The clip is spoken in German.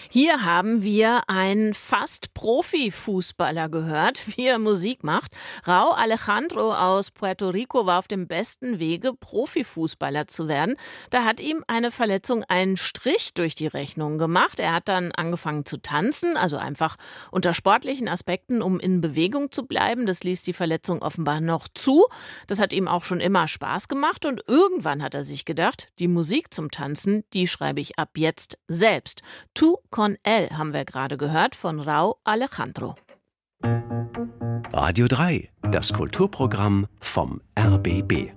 Hier haben wir einen fast Profifußballer gehört, wie er Musik macht. Rauw Alejandro aus Puerto Rico war auf dem besten Wege, Profifußballer zu werden. Da hat ihm eine Verletzung einen Strich durch die Rechnung gemacht. Er hat dann angefangen zu tanzen, also einfach unter sportlichen Aspekten, um in Bewegung zu bleiben. Das ließ die Verletzung offenbar noch zu. Das hat ihm auch schon immer Spaß gemacht und irgendwann hat er sich gedacht, die Musik zum Tanzen, die schreibe ich ab jetzt selbst. Tu con él haben wir gerade gehört von Rauw Alejandro. Radio 3, das Kulturprogramm vom RBB.